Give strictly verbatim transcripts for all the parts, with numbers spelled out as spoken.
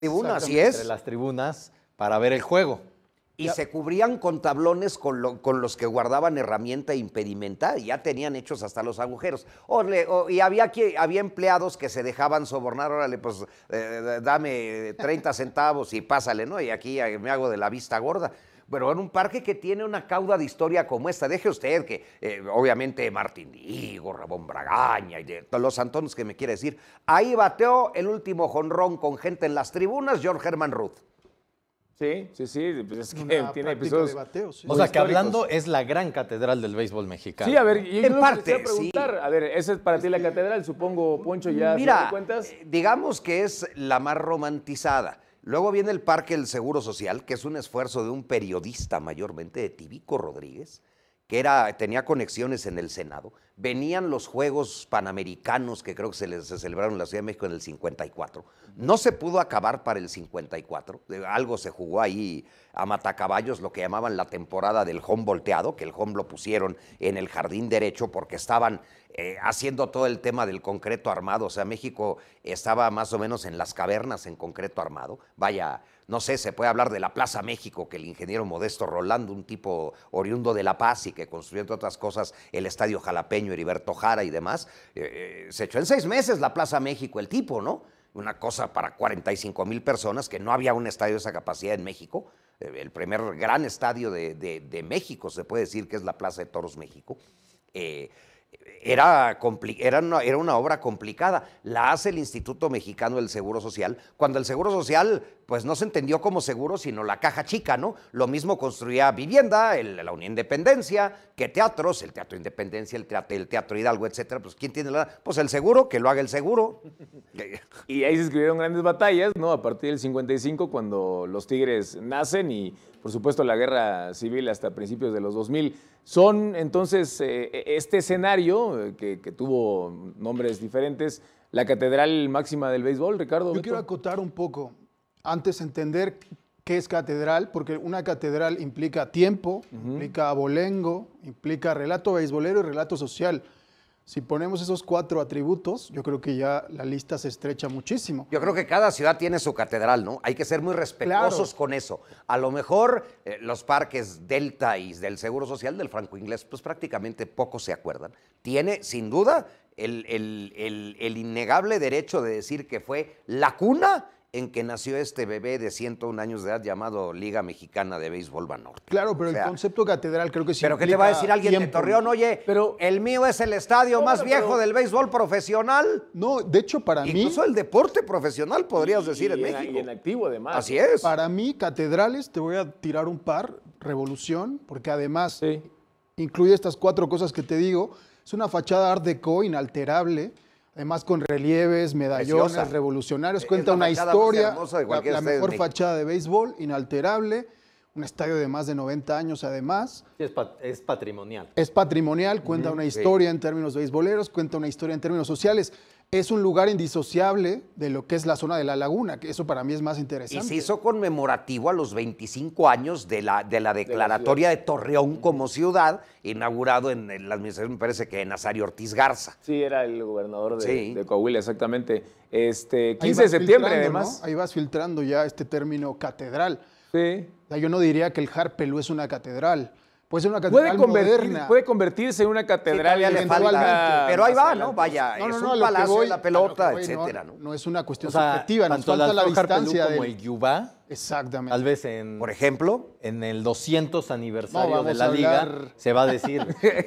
Tribunas, así es. Entre las tribunas para ver el juego. Y ya. Se cubrían con tablones con, lo, con los que guardaban herramienta impedimenta y ya tenían hechos hasta los agujeros. O le, o, y había, que, había empleados que se dejaban sobornar, órale, pues eh, dame treinta centavos y pásale, ¿no? Y aquí me hago de la vista gorda. Pero en un parque que tiene una cauda de historia como esta, deje usted que eh, obviamente Martín Digo, Ramón Bragaña y de todos los Antones que me quiere decir, ahí bateó el último jonrón con gente en las tribunas, George Herman Ruth. Sí, sí, sí, pues es que Una tiene episodios. Bateo, sí. O sea, que hablando es la gran catedral del béisbol mexicano. Sí, a ver, yo en parte, preguntar, sí. A ver, esa es para ti la catedral, supongo, Poncho, ya Mira, ¿te cuentas? Digamos que es la más romantizada. Luego viene el Parque del Seguro Social, que es un esfuerzo de un periodista mayormente, de Tibico Rodríguez, que era, tenía conexiones en el Senado. Venían los Juegos Panamericanos, que creo que se, les, se celebraron en la Ciudad de México en el cincuenta y cuatro. No se pudo acabar para el cincuenta y cuatro. Algo se jugó ahí a matacaballos, lo que llamaban la temporada del home volteado, que el home lo pusieron en el jardín derecho porque estaban eh, haciendo todo el tema del concreto armado. O sea, México estaba más o menos en las cavernas en concreto armado. Vaya, no sé, se puede hablar de la Plaza México, que el ingeniero Modesto Rolando, un tipo oriundo de La Paz y que construyó, entre otras cosas, el Estadio Jalapeño, Heriberto Jara y demás, eh, se echó en seis meses la Plaza México el tipo, ¿no? Una cosa para cuarenta y cinco mil personas, que no había un estadio de esa capacidad en México. Eh, el primer gran estadio de, de, de México, se puede decir que es la Plaza de Toros México. Eh, Era, era, una, era una obra complicada. La hace el Instituto Mexicano del Seguro Social, cuando el Seguro Social pues no se entendió como seguro, sino la caja chica, ¿no? Lo mismo construía vivienda, el, la Unión Independencia, que teatros, el Teatro Independencia, el Teatro, el teatro Hidalgo, etcétera. Pues ¿quién tiene la...? Pues el seguro, que lo haga el seguro. Y ahí se escribieron grandes batallas, ¿no? A partir del cincuenta y cinco, cuando los Tigres nacen y, por supuesto, la guerra civil hasta principios de los dos mil. Son, entonces, eh, este escenario eh, que, que tuvo nombres diferentes, la catedral máxima del béisbol, Ricardo. Yo Beto. quiero acotar un poco, antes entender qué es catedral, porque una catedral implica tiempo, uh-huh. implica abolengo, implica relato beisbolero y relato social. Si ponemos esos cuatro atributos, yo creo que ya la lista se estrecha muchísimo. Yo creo que cada ciudad tiene su catedral, ¿no? Hay que ser muy respetuosos claro. con eso. A lo mejor eh, los parques Delta y del Seguro Social del Franco Inglés, pues prácticamente pocos se acuerdan. Tiene, sin duda, el, el, el, el innegable derecho de decir que fue la cuna en que nació este bebé de ciento un años de edad llamado Liga Mexicana de Béisbol Banorte. Claro, pero o sea, el concepto catedral creo que sí. ¿Pero qué te va a decir alguien tiempo. de Torreón? Oye, pero, el mío es el estadio no, más pero, viejo pero, del béisbol profesional. No, de hecho para Incluso mí... Incluso el deporte profesional, podrías y, decir, en, y México. Y en activo, además. Así es. Para mí, catedrales, te voy a tirar un par, Revolución, porque además sí. incluye estas cuatro cosas que te digo. Es una fachada art déco inalterable, además con relieves, medallones, Preciosa. revolucionarios, cuenta una historia, la, la mejor fachada de béisbol, inalterable, un estadio de más de noventa años además. Sí, es, pat es patrimonial. Es patrimonial, cuenta uh-huh. una historia sí. en términos beisboleros, cuenta una historia en términos sociales. Es un lugar indisociable de lo que es la zona de la laguna, que eso para mí es más interesante. Y se hizo conmemorativo a los veinticinco años de la, de la declaratoria de, la de Torreón como ciudad, inaugurado en, en la administración, me parece que de Nazario Ortiz Garza. Sí, era el gobernador de, sí. de Coahuila, exactamente. Este, quince de septiembre, además. ¿no? Ahí vas filtrando ya este término catedral. Sí. O sea, yo no diría que el Harpelú es una catedral. Puede ser una catedral puede moderna. Puede convertirse en una catedral. Sí, le falta, pero ahí va, ¿no? Vaya, no, no, es un no, palacio voy, de la pelota, voy, etcétera, no, ¿no? no es una cuestión o sea, subjetiva, nos falta la distancia como del... el Yubá. Exactamente. Tal vez en... Por ejemplo... En el doscientos aniversario no, de la hablar... Liga se va a decir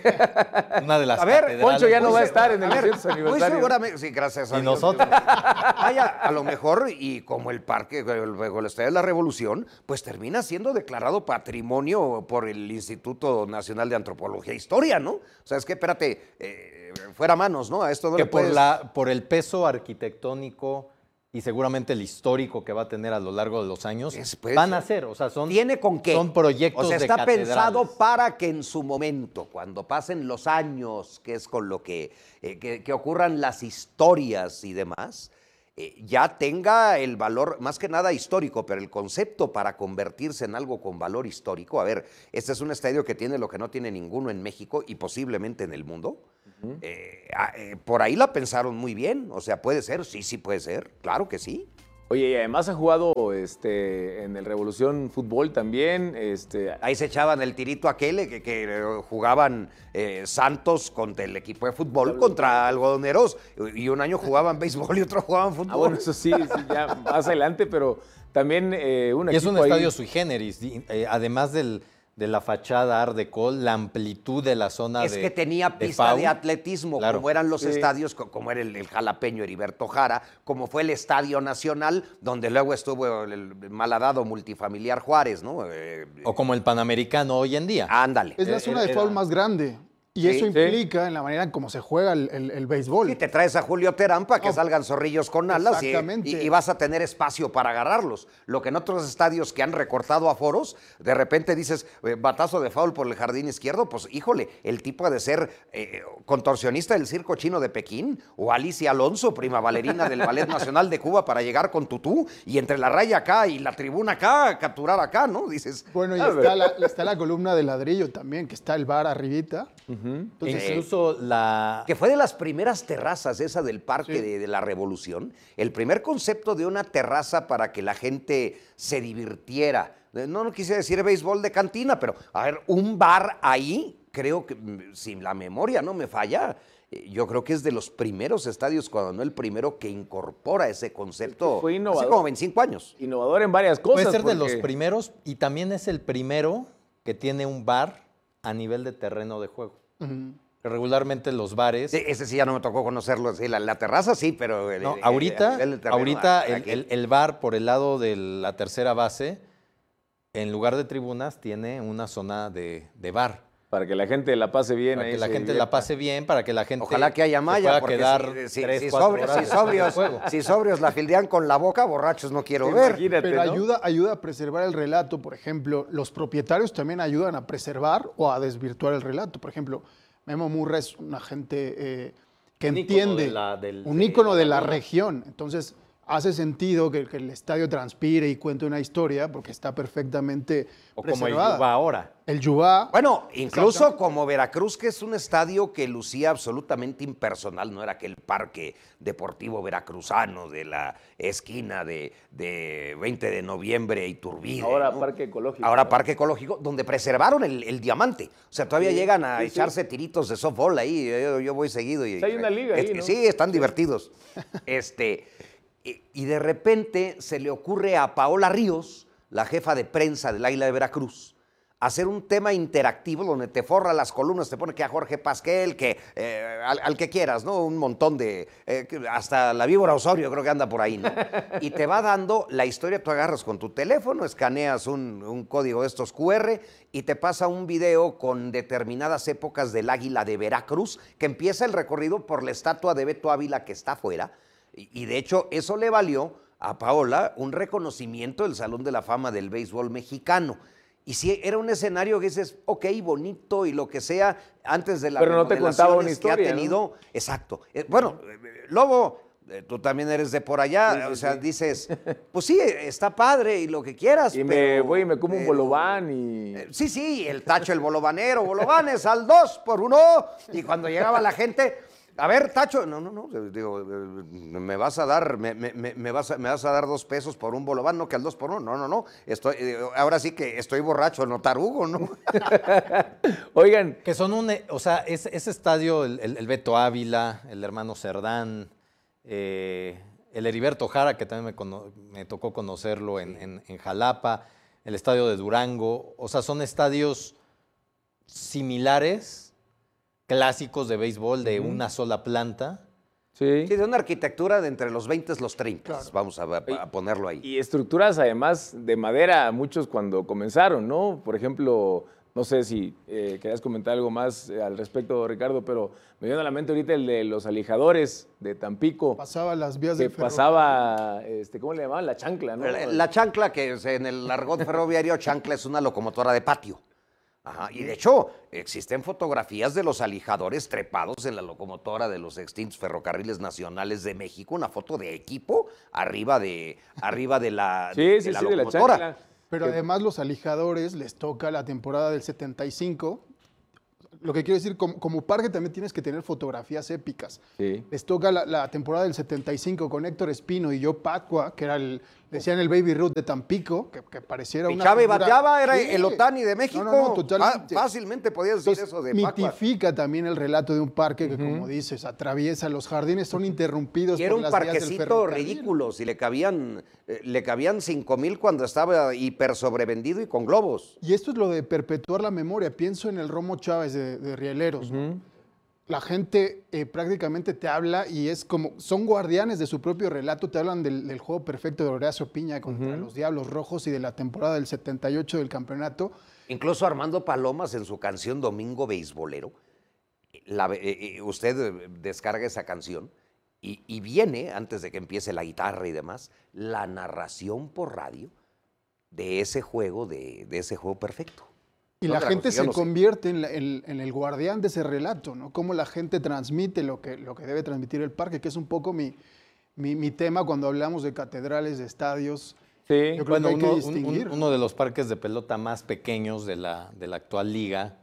una de las A ver, Poncho ya no va a estar en el a ver, doscientos aniversario. Muy seguramente, sí, gracias a y Dios. nosotros. Vaya, a lo mejor, y como el parque, el, el Estadio de la Revolución, pues termina siendo declarado patrimonio por el Instituto Nacional de Antropología e Historia, ¿no? O sea, es que, espérate, eh, fuera manos, ¿no? A esto no que le puedes... por, la, por el peso arquitectónico y seguramente el histórico que va a tener a lo largo de los años, es, pues, van a ser, o sea, son, ¿tiene con qué? son proyectos o sea, de está catedrales. pensado para que en su momento, cuando pasen los años, que es con lo que, eh, que, que ocurran las historias y demás, eh, ya tenga el valor, más que nada histórico, pero el concepto para convertirse en algo con valor histórico. A ver, este es un estadio que tiene lo que no tiene ninguno en México y posiblemente en el mundo. Uh-huh. eh, eh, por ahí la pensaron muy bien, o sea, puede ser, sí, sí puede ser, claro que sí. Oye, y además ha jugado este, en el Revolución Fútbol también. Este, Ahí se echaban el tirito aquel que, que jugaban eh, Santos contra el equipo de fútbol, contra algodoneros, y un año jugaban béisbol y otro jugaban fútbol. ah, bueno, eso sí, sí, ya más adelante, pero también eh, un Y es un equipo ahí- estadio sui generis, y, eh, además del, de la fachada Art Deco, la amplitud de la zona Es de que tenía de pista Pau. de atletismo, Claro. como eran los Sí. estadios, co- como era el, el jalapeño Heriberto Jara, como fue el Estadio Nacional, donde luego estuvo el, el malhadado multifamiliar Juárez, ¿no? Eh, O como el Panamericano hoy en día. ándale. Es la Eh, zona de era- foul más grande. Y Sí, eso sí. implica en la manera en cómo se juega el, el- el béisbol. Y te traes a Julio Terán para que No. salgan zorrillos con alas y, Exactamente. y- y vas a tener espacio para agarrarlos. Lo que en otros estadios que han recortado aforos, de repente dices, eh, batazo de foul por el jardín izquierdo, pues híjole, el tipo ha de ser eh, contorsionista del circo chino de Pekín o Alicia Alonso, prima bailarina del Ballet Nacional de Cuba para llegar con tutú y entre la raya acá y la tribuna acá, capturar acá, ¿no? Dices, Bueno, y a ver. está la, está la columna de ladrillo también, que está el bar arribita. Entonces, Incluso la... Que fue de las primeras terrazas esa del Parque Sí. de, de la Revolución. El primer concepto de una terraza para que la gente se divirtiera. Eh, No, no quise decir béisbol de cantina, pero a ver, un bar ahí, creo que, mm, si la memoria no me falla, eh, yo creo que es de los primeros estadios, cuando no el primero, que incorpora ese concepto. Fue innovador. Hace como veinticinco años. innovador en varias cosas. Puede ser de los porque- primeros y también es el primero que tiene un bar a nivel de terreno de juego. ujú. Regularmente los bares... Sí, ese sí ya no me tocó conocerlo. Sí, la, la terraza sí, pero... el- No, el- ahorita, a nivel de terreno, ahorita ah, el, aquí. el- el bar por el lado de la tercera base, en lugar de tribunas, tiene una zona de, de bar. Para que la gente la pase bien. Para ahí que la se gente la divierta. pase bien, para que la gente Ojalá que haya se malla, pueda porque quedar si, si- tres, si cuatro sobri- horas si después del sobrios, juego. si sobrios la fildean con la boca, borrachos no quiero ver. Imagínate, Pero ¿no? ayuda, ayuda a preservar el relato. Por ejemplo, los propietarios también ayudan a preservar o a desvirtuar el relato. Por ejemplo, Memo Murra es una gente eh, que Un ícono entiende, de la- del- un de ícono de la la liga. región. Entonces, hace sentido que, que el estadio transpire y cuente una historia porque está perfectamente O como el preservada. Yuba ahora. El Yubá. Bueno, incluso Exactamente. como Veracruz, que es un estadio que lucía absolutamente impersonal, no era aquel parque deportivo veracruzano de la esquina de, de veinte de noviembre y Turbide. Ahora ¿no? parque ecológico. Ahora ¿no? parque ecológico, donde preservaron el, el diamante. O sea, todavía Sí, llegan a sí, sí. echarse tiritos de softball ahí. Yo, yo voy seguido. Y, Sí, hay una liga ahí, es- ¿no? Sí, están divertidos. Este, y, y de repente se le ocurre a Paola Ríos, la jefa de prensa del Águila de Veracruz, hacer un tema interactivo donde te forra las columnas, te pone que a Jorge Pasquel, que eh, al, al que quieras, ¿no? Un montón de... eh, que hasta la víbora Osorio creo que anda por ahí, ¿no? Y te va dando la historia, tú agarras con tu teléfono, escaneas un, un código de estos Q R y te pasa un video con determinadas épocas del Águila de Veracruz, que empieza el recorrido por la estatua de Beto Ávila que está afuera. Y, y de hecho eso le valió a Paola un reconocimiento del Salón de la Fama del Béisbol Mexicano. Y sí, era un escenario que dices, ok, bonito y lo que sea, antes de la Pero no te contaba una remodelaciones que historia, ha ¿no? tenido. Exacto. Eh, bueno, eh, Lobo, eh, tú también eres de por allá, Sí, sí, o sea, sí. dices, pues sí, está padre y lo que quieras. Y me pero- voy y me como un pero- bolobán y... eh, Sí, sí, el tacho, el bolobanero, bolobanes al dos por uno. Y cuando llegaba la gente, a ver, tacho, no, no, no, eh, digo, eh, me vas a dar, me, me- me- me vas a, me vas a dar dos pesos por un bolobán, no que al dos por uno, no, no, no, estoy, eh, ahora sí que estoy borracho, no tarugo, ¿no? Oigan, Que son un, eh, o sea, es- ese estadio, el, el- el Beto Ávila, el hermano Cerdán, eh, el Heriberto Jara, que también me, cono- me tocó conocerlo en, en- en Jalapa, el estadio de Durango, o sea, son estadios similares, clásicos de béisbol de una sola planta. sí. Sí, de una arquitectura de entre los veinte y los treinta, Claro. vamos a, a- a ponerlo ahí. Y estructuras además de madera, muchos cuando comenzaron, ¿no? Por ejemplo, no sé si eh, querías comentar algo más eh, al respecto, Ricardo, pero me viene a la mente ahorita el de los alijadores de Tampico, Pasaba las vías que del ferrocarril. pasaba, este, ¿cómo le llamaban? La chancla, ¿no? La, la chancla, que es en el argot ferroviario, chancla es una locomotora de patio. Ajá, y de hecho, existen fotografías de los alijadores trepados en la locomotora de los extintos ferrocarriles nacionales de México, una foto de equipo arriba de, arriba de la, Sí, de sí, la sí, de la locomotora. chancla. Pero Que- además los alijadores les toca la temporada del setenta y cinco. Lo que quiero decir, como, como parque también tienes que tener fotografías épicas. Sí. Les toca la, la temporada del setenta y cinco con Héctor Espino y Joe Pacua, que era el, decían el Baby Ruth de Tampico, que, que pareciera una Pichaba y figura- bateaba, era Sí. el Otani de México. No, no, no, totalmente. Ah, fácilmente podías decir Entonces, eso de Pacua. mitifica también el relato de un parque que, como dices, atraviesa, los jardines son interrumpidos Y era por un las vías del parquecito ferrocarril. ridículo, si le cabían, eh, le cabían cinco mil cuando estaba hiper sobrevendido y con globos. Y esto es lo de perpetuar la memoria. Pienso en el Romo Chávez de, de Rieleros, ¿no? La gente eh, prácticamente te habla y es como, son guardianes de su propio relato, te hablan del, del juego perfecto de Horacio Piña contra los Diablos Rojos y de la temporada del setenta y ocho del campeonato. Incluso Armando Palomas en su canción Domingo Beisbolero, la- eh, eh, usted eh, descarga esa canción y, y viene, antes de que empiece la guitarra y demás, la narración por radio de ese juego, de, de ese juego perfecto. Y No, la Dragos, gente yo se no sé. convierte en, la- en- en el guardián de ese relato, ¿no? Cómo la gente transmite lo que, lo que debe transmitir el parque, que es un poco mi, mi, mi tema cuando hablamos de catedrales, de estadios. Sí. Yo creo Bueno, que hay uno, que un- distinguir. un- uno de los parques de pelota más pequeños de la, de la actual liga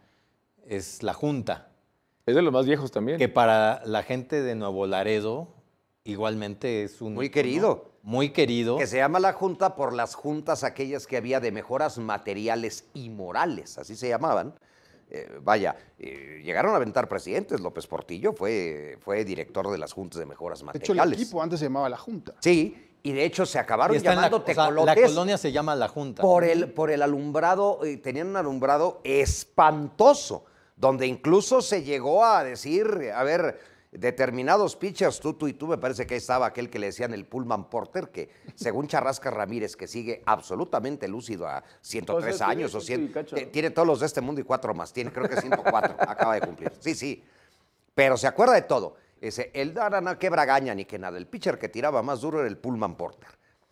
es la Junta, Es de los más viejos también. que para la gente de Nuevo Laredo igualmente es un Muy ícono querido. muy querido. Que se llama la Junta por las juntas aquellas que había de mejoras materiales y morales, así se llamaban. Eh, vaya, eh, llegaron a aventar presidentes. López Portillo fue, fue director de las juntas de mejoras De hecho, el materiales. equipo antes se llamaba la Junta. Sí, y de hecho se acabaron Y está en la, llamando o sea, la tecolotes colonia se llama La Junta. por el, por el alumbrado, eh, tenían un alumbrado espantoso, donde incluso se llegó a decir, a ver, determinados pitchers, tú, tú y tú, me parece que ahí estaba aquel que le decían el Pullman Porter, que según Charrasca Ramírez, que sigue absolutamente lúcido a ciento tres O sea, tiene años o ciento y cien, cacho. eh, tiene todos los de este mundo y cuatro más, tiene creo que ciento cuatro, acaba de cumplir. Sí, sí, pero se acuerda de todo. Ese, él no era nada que Bragaña ni que nada, el pitcher que tiraba más duro era el Pullman Porter.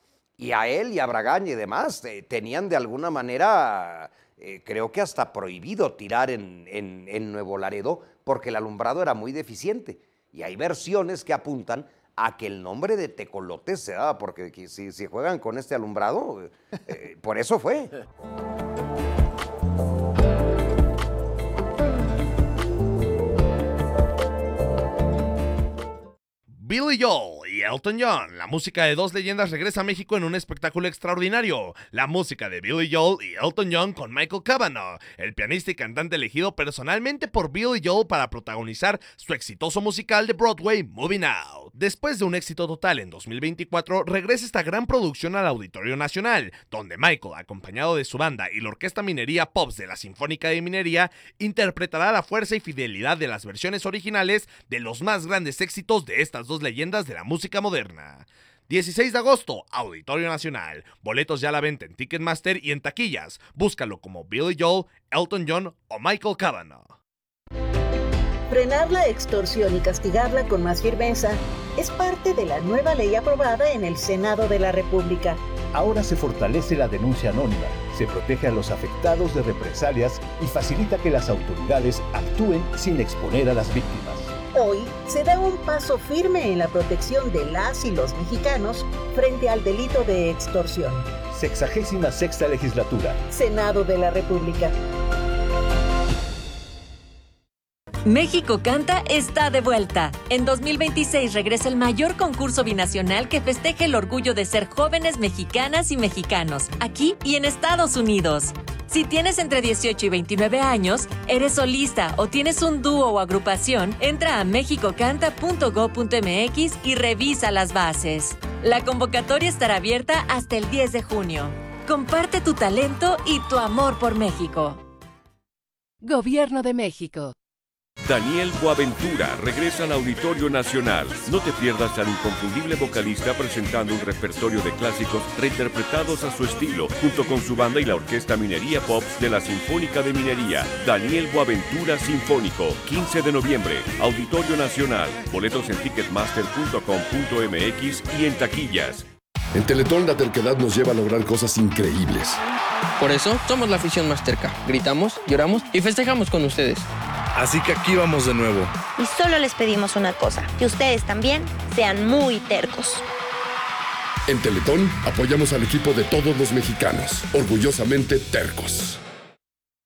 Y a él y a Bragaña y demás eh, tenían de alguna manera, eh, creo que hasta prohibido tirar en, en- en Nuevo Laredo porque el alumbrado era muy deficiente. Y hay versiones que apuntan a que el nombre de Tecolotes se daba porque que si, si juegan con este alumbrado, eh, eh, por eso fue. Billy Joel y Elton John. La música de dos leyendas regresa a México en un espectáculo extraordinario. La música de Billy Joel y Elton John con Michael Cavanaugh, el pianista y cantante elegido personalmente por Billy Joel para protagonizar su exitoso musical de Broadway, Moving Out. Después de un éxito total en dos mil veinticuatro, regresa esta gran producción al Auditorio Nacional, donde Michael, acompañado de su banda y la Orquesta Minería Pops de la Sinfónica de Minería, interpretará la fuerza y fidelidad de las versiones originales de los más grandes éxitos de estas dos leyendas de la música moderna. dieciséis de agosto, Auditorio Nacional. Boletos ya a la venta en Ticketmaster y en taquillas. Búscalo como Billy Joel, Elton John o Michael Cavanaugh. Frenar la extorsión y castigarla con más firmeza es parte de la nueva ley aprobada en el Senado de la República. Ahora se fortalece la denuncia anónima, se protege a los afectados de represalias y facilita que las autoridades actúen sin exponer a las víctimas. Hoy se da un paso firme en la protección de las y los mexicanos frente al delito de extorsión. Sexagésima sexta legislatura. Senado de la República. México Canta está de vuelta. En dos mil veintiséis regresa el mayor concurso binacional que festeja el orgullo de ser jóvenes mexicanas y mexicanos, aquí y en Estados Unidos. Si tienes entre dieciocho y veintinueve años, eres solista o tienes un dúo o agrupación, entra a mexicocanta punto gob punto mx y revisa las bases. La convocatoria estará abierta hasta el diez de junio. Comparte tu talento y tu amor por México. Gobierno de México. Daniel Boaventura regresa al Auditorio Nacional. No te pierdas al inconfundible vocalista presentando un repertorio de clásicos reinterpretados a su estilo, junto con su banda y la Orquesta Minería Pops de la Sinfónica de Minería. Daniel Boaventura Sinfónico, quince de noviembre, Auditorio Nacional. Boletos en ticketmaster punto com punto mx y en taquillas. En Teletón la terquedad nos lleva a lograr cosas increíbles. Por eso somos la afición más terca. Gritamos, lloramos y festejamos con ustedes. Así que aquí vamos de nuevo. Y solo les pedimos una cosa, que ustedes también sean muy tercos. En Teletón apoyamos al equipo de todos los mexicanos, orgullosamente tercos.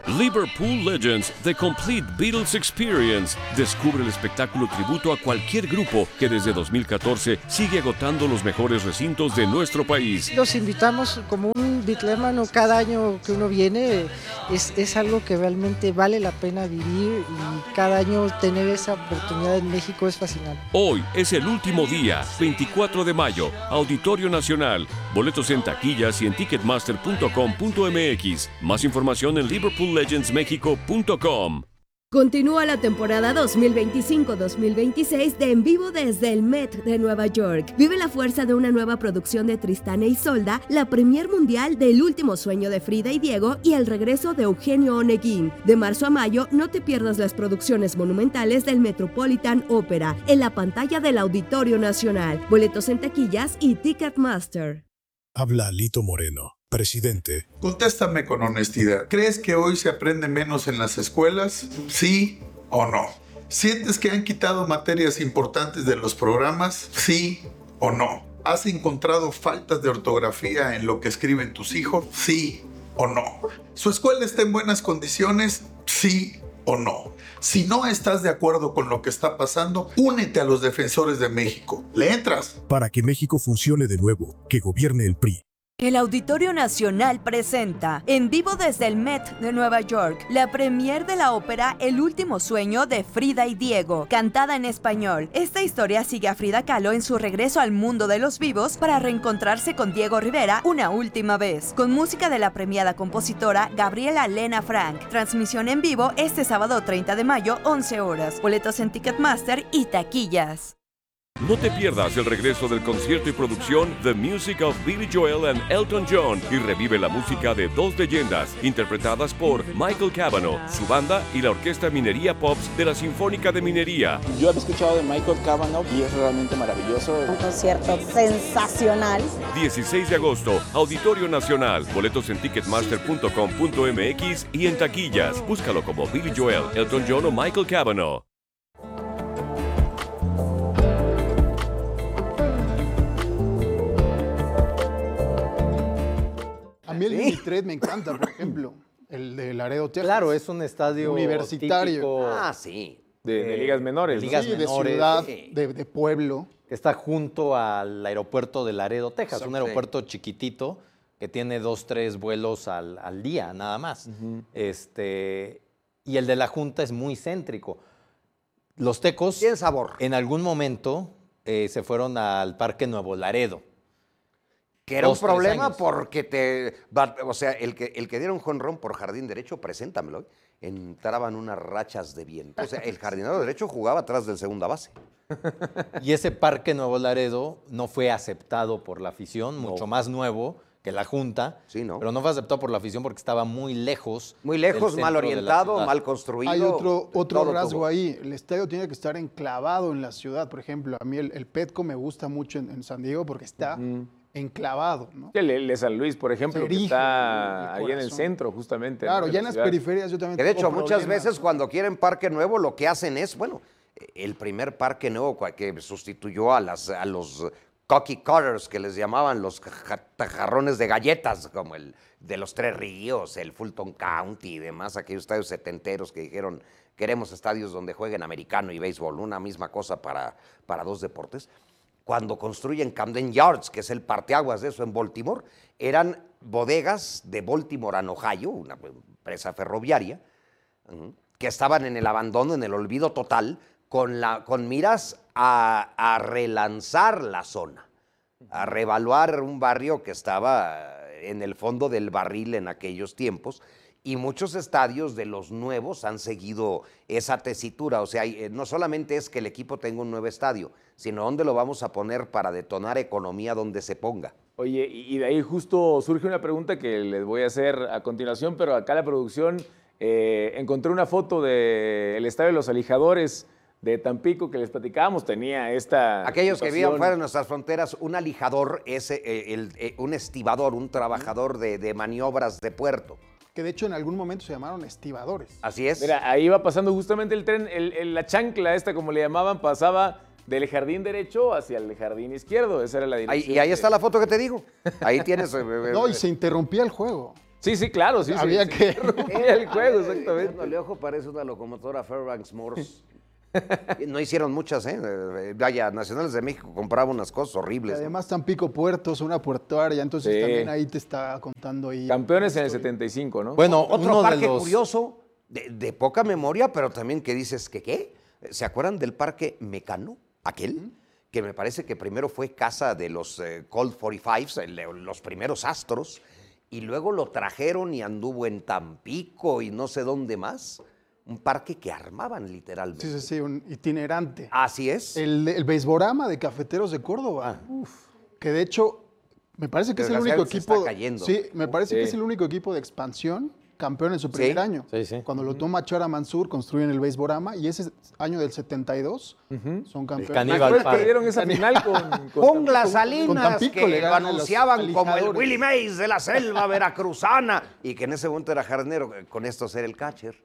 Liverpool Legends, The Complete Beatles Experience. Descubre el espectáculo tributo a cualquier grupo que desde dos mil catorce sigue agotando los mejores recintos de nuestro país. Los invitamos como un bitlémano cada año que uno viene. Es, es algo que realmente vale la pena vivir y cada año tener esa oportunidad en México es fascinante. Hoy es el último día, veinticuatro de mayo, Auditorio Nacional. Boletos en taquillas y en ticketmaster punto com punto m x. Más información en liverpool legends mexico punto com. Continúa la temporada dos mil veinticinco dos mil veintiséis de En Vivo desde el Met de Nueva York. Vive la fuerza de una nueva producción de Tristán e Isolda, la premier mundial del Último Sueño de Frida y Diego y el regreso de Eugenio Oneguín. De marzo a mayo, no te pierdas las producciones monumentales del Metropolitan Opera en la pantalla del Auditorio Nacional. Boletos en taquillas y Ticketmaster. Habla Lito Moreno, presidente. Contéstame con honestidad. ¿Crees que hoy se aprende menos en las escuelas? ¿Sí o no? ¿Sientes que han quitado materias importantes de los programas? ¿Sí o no? ¿Has encontrado faltas de ortografía en lo que escriben tus hijos? ¿Sí o no? ¿Su escuela está en buenas condiciones? ¿Sí o no? Si no estás de acuerdo con lo que está pasando, únete a los defensores de México. ¿Le entras? Para que México funcione de nuevo, que gobierne el P R I. El Auditorio Nacional presenta En Vivo desde el Met de Nueva York, la premier de la ópera El Último Sueño de Frida y Diego, cantada en español. Esta historia sigue a Frida Kahlo en su regreso al mundo de los vivos para reencontrarse con Diego Rivera una última vez, con música de la premiada compositora Gabriela Lena Frank. Transmisión en vivo este sábado treinta de mayo, once horas. Boletos en Ticketmaster y taquillas. No te pierdas el regreso del concierto y producción The Music of Billy Joel and Elton John y revive la música de dos leyendas interpretadas por Michael Cavanaugh, su banda y la Orquesta Minería Pops de la Sinfónica de Minería. Yo he escuchado de Michael Cavanaugh y es realmente maravilloso. Un concierto sensacional. dieciséis de agosto, Auditorio Nacional. Boletos en ticketmaster punto com punto m x y en taquillas. Búscalo como Billy Joel, Elton John o Michael Cavanaugh. A mí el Unitred me encanta, por ejemplo, el de Laredo, Texas. Claro, es un estadio universitario. típico Ah, sí. De, de ligas menores. de ligas sí, menores, de ciudad, sí. de, de pueblo. Que está junto al aeropuerto de Laredo, Texas, Exacto. un aeropuerto chiquitito que tiene dos, tres vuelos al, al día, nada más. Uh-huh. este, y el de la Junta es muy céntrico. Los tecos, Tiene sabor. en algún momento, eh, se fueron al Parque Nuevo Laredo. Que era Dos, un tres problema años. porque te... va- O sea, el que, el que diera un jonrón por jardín derecho, preséntamelo, ¿eh? Entraban unas rachas de viento. O sea, el jardinero derecho jugaba atrás del segunda base. Y ese Parque Nuevo Laredo no fue aceptado por la afición, mucho más nuevo que la Junta, Sí, ¿no? pero no fue aceptado por la afición porque estaba muy lejos. Muy del lejos, mal centro de la orientado, ciudad. mal construido. Hay otro, otro todo rasgo tuvo. ahí. El estadio tiene que estar enclavado en la ciudad. Por ejemplo, a mí el, el Petco me gusta mucho en, en San Diego porque está Uh-huh. enclavado, ¿no? El, el de San Luis, por ejemplo, Se que erige está el ahí en el corazón. centro, justamente. Claro, ¿no? ya en la las ciudad. periferias yo también Que de hecho, tengo muchas problemas. veces cuando quieren parque nuevo, lo que hacen es, bueno, el primer parque nuevo cua- que sustituyó a, las, a los cookie cutters, que les llamaban los ja- jarrones de galletas, como el de los Tres Ríos, el Fulton County y demás, aquellos estadios setenteros que dijeron, queremos estadios donde jueguen americano y béisbol, una misma cosa para, para dos deportes. Cuando construyen Camden Yards, que es el parteaguas de eso en Baltimore, eran bodegas de Baltimore and Ohio, una empresa ferroviaria, ujú, que estaban en el abandono, en el olvido total, con, la, con miras a, a relanzar la zona, a revaluar un barrio que estaba en el fondo del barril en aquellos tiempos. Y muchos estadios de los nuevos han seguido esa tesitura. O sea, hay- no solamente es que el equipo tenga un nuevo estadio, sino dónde lo vamos a poner para detonar economía donde se ponga. Oye, y y de ahí justo surge una pregunta que les voy a hacer a continuación, pero acá la producción eh, encontré una foto del Estadio de los Alijadores de Tampico que les platicábamos, tenía esta... Aquellos que vivían situación. fuera de nuestras fronteras, un alijador es eh, el- eh, un estibador, un trabajador de, de maniobras de puerto. Que de hecho en algún momento se llamaron estibadores. Así es. Mira, ahí iba pasando justamente el tren, el- el- la chancla esta, como le llamaban, pasaba del jardín derecho hacia el jardín izquierdo. Esa era la Ahí- dirección. y ahí que- está la foto que te digo. Ahí tienes... eh, eh, No, y se interrumpía el juego. Sí, sí, claro, sí. Había sí, que... Sí, rompía el juego, exactamente. Echándole ojo, parece una locomotora Fairbanks Morse. No hicieron muchas, ¿eh? Vaya, Nacionales de México compraba unas cosas horribles. Además, Tampico Puertos, una puertoaria, entonces Sí. también ahí te está contando ahí. Campeones en el setenta y cinco, ¿no? Bueno, Otro uno parque de los... curioso, de, de poca memoria, pero también que dices que qué. ¿Se acuerdan del parque Mecano? Aquel, que me parece que primero fue casa de los eh, Colt cuarenta y cinco, el- los primeros astros, y luego lo trajeron y anduvo en Tampico y no sé dónde más. Un parque que armaban literalmente. Sí, sí, sí, un itinerante. Así es. El, el Beisborama de Cafeteros de Córdoba. Uf, que de hecho, me parece que es el único Desgraciadamente se equipo. está cayendo. Sí, me parece Sí. que es el único equipo de expansión campeón en su primer Sí. año. Sí, sí. Cuando lo toma Chara Mansur, construyen el Beisborama y ese año del setenta y dos son campeones. Caníbal Después Park. perdieron esa final con, con Junglas Tampico. Salinas, Tampico que le lo ganan a los anunciaban como el alijadores. Willie Mays de la selva veracruzana y que en ese momento era jardinero, con esto ser el catcher.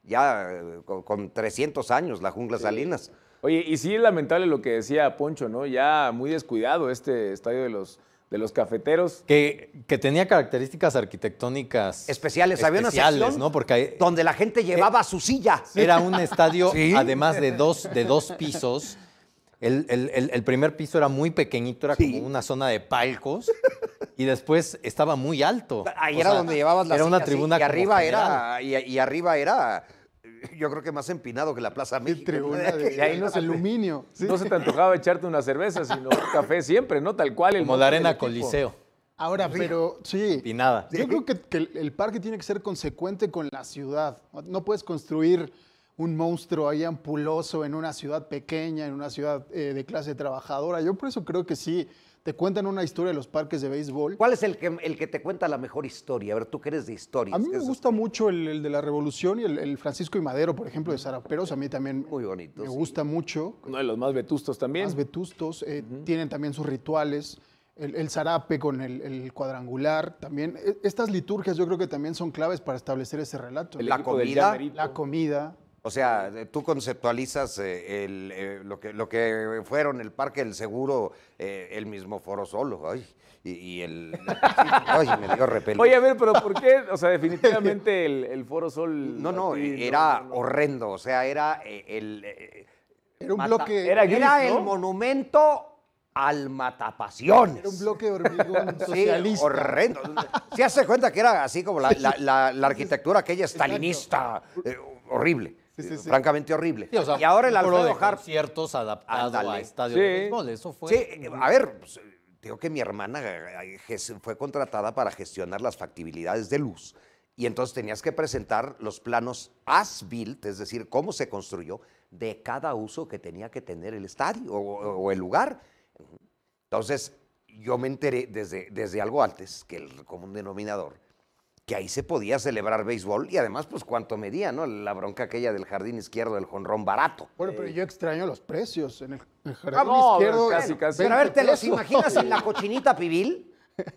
Ya eh, con, con trescientos años, la Jungla Salinas. Oye, y sí es lamentable lo que decía Poncho, ¿no? Ya muy descuidado este estadio de los, de los cafeteros. Que, que tenía características arquitectónicas Especiales, había una especiales, sección ¿no? Porque hay- donde la gente llevaba su silla. era un estadio, Sí. además de dos, de dos pisos. El, el- el- el primer piso era muy pequeñito, era Sí. como una zona de palcos. Y después estaba muy alto. Ahí O era sea, donde llevabas la Era silla, una sí, tribuna y como arriba general. era y, y arriba era yo creo que más empinado que la Plaza México. Tribuna de, Y ahí no se- aluminio. Sí. No se te antojaba echarte una cerveza, sino un café siempre, ¿no? Tal cual. El Como mote la del Arena equipo. Coliseo. Ahora, pero sí. Empinada. Yo creo que, que el- el parque tiene que ser consecuente con la ciudad. No puedes construir un monstruo ahí ampuloso en una ciudad pequeña, en una ciudad eh, de clase trabajadora. Yo por eso creo que sí, te cuentan una historia de los parques de béisbol. ¿Cuál es el que, el que te cuenta la mejor historia? A ver, tú que eres de historias. A mí me Eso- gusta mucho el, el de la Revolución y el, el Francisco y Madero, por ejemplo, de Zaraperos. A mí también Muy bonito. me sí. gusta mucho. Uno de los más vetustos también. Más vetustos, eh, tienen también sus rituales. El, el zarape con el, el cuadrangular, también. E- Estas liturgias yo creo que también son claves para establecer ese relato. El La equipo del comida, Llamerito. La comida. O sea, eh, tú conceptualizas eh, el, eh, lo, que, lo que fueron el Parque del Seguro, eh, el mismo Foro Solo, ay, y, y el... ay, me dio repelús. Oye, a ver, pero ¿por qué? O sea, definitivamente el, el Foro Sol... No, no, a ti, era no, no. horrendo, o sea, era eh, el... eh, Era un mata- bloque. Era gris, era ¿no? el monumento al matapasiones. Era un bloque de hormigón Sí, socialista. horrendo. Se hace cuenta que era así como la, la- la- la arquitectura aquella stalinista, eh, horrible, Sí, sí, sí. francamente horrible. Sí, o sea, y ahora el un foro Alfredo de Harp. conciertos adaptado Ándale. a estadio Sí. de béisbol. Eso fue. Sí, a ver, pues, digo que mi hermana eh, ges- fue contratada para gestionar las factibilidades de luz y entonces tenías que presentar los planos as-built, es decir, cómo se construyó de cada uso que tenía que tener el estadio o, o el lugar. Entonces, yo me enteré desde, desde algo antes que el común denominador, que ahí se podía celebrar béisbol y además, pues, cuánto medía, ¿no? La bronca aquella del jardín izquierdo del jonrón barato. Bueno, pero yo extraño los precios. En el, el jardín Ah, no, izquierdo. casi, casi. Pero a ver, ¿te los veinte imaginas en la cochinita pibil?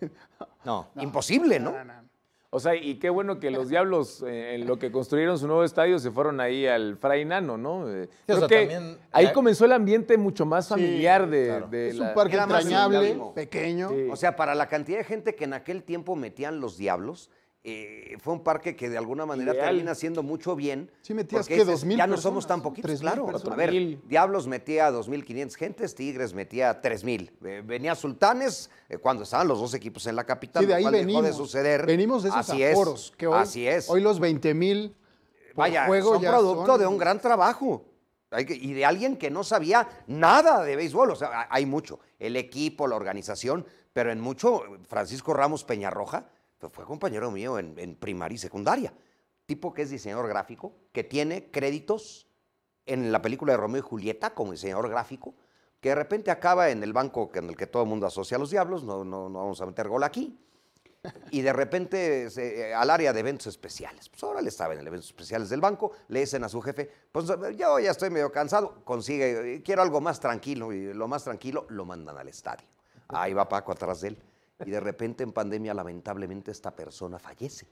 No. Imposible, ¿no? No, no, no. O sea, y qué bueno que los Diablos, eh, en lo que construyeron su nuevo estadio, se fueron ahí al Fray Nano, ¿no? Eh, Sí, o creo sea, que también- ahí ya- comenzó el ambiente mucho más familiar de, claro. de Es la- un parque Era más entrañable, simple. pequeño. Sí. O sea, para la cantidad de gente que en aquel tiempo metían los diablos, eh, fue un parque que de alguna manera Ideal. termina haciendo mucho bien. Sí metías, porque ¿qué? dices, ¿dos mil ya no personas? somos tan poquitos, ¿Tres mil claro. personas? A ver, Mil. Diablos metía a dos mil quinientas gentes, Tigres metía tres mil. Eh, venía Sultanes eh, cuando estaban los dos equipos en la capital, Sí, de lo ahí cual venimos. dejó de suceder. Venimos de esos Así es, aforos que hoy, así es. hoy los veinte mil Vaya, juego son ya producto son- de un gran trabajo. Hay que- y de alguien que no sabía nada de béisbol. O sea, hay mucho. El equipo, la organización, pero en mucho, Francisco Ramos Peñarroja pues, fue compañero mío en, en primaria y secundaria. Tipo que es diseñador gráfico, que tiene créditos en la película de Romeo y Julieta como diseñador gráfico, que de repente acaba en el banco en el que todo el mundo asocia a los diablos, no, no, no vamos a meter gol aquí, y de repente se- al área de eventos especiales. Pues ahora le estaba en el eventos especiales del banco, le dicen a su jefe, pues yo ya estoy medio cansado, consigue, quiero algo más tranquilo, y lo más tranquilo lo mandan al estadio. Ahí va Paco atrás de él, y de repente en pandemia lamentablemente esta persona fallece.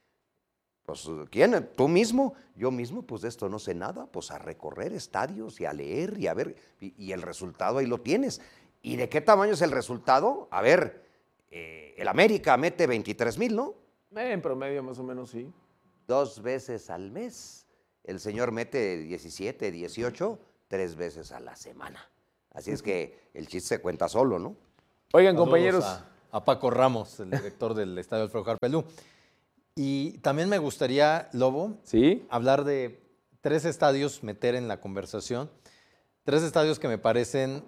Pues, ¿quién? ¿Tú mismo? Yo mismo, pues de esto no sé nada, pues a recorrer estadios y a leer y a ver, y, y el resultado ahí lo tienes. ¿Y de qué tamaño es el resultado? A ver, eh, el América mete veintitrés mil, ¿no? Eh, en promedio, más o menos, sí. Dos veces al mes. El señor mete diecisiete, dieciocho, tres veces a la semana. Así es que el chiste se cuenta solo, ¿no? Oigan, Saludos compañeros. A, a Paco Ramos, el director del Estadio Alfredo Harpelú. Y también me gustaría, Lobo, ¿Sí? hablar de tres estadios, meter en la conversación, tres estadios que me parecen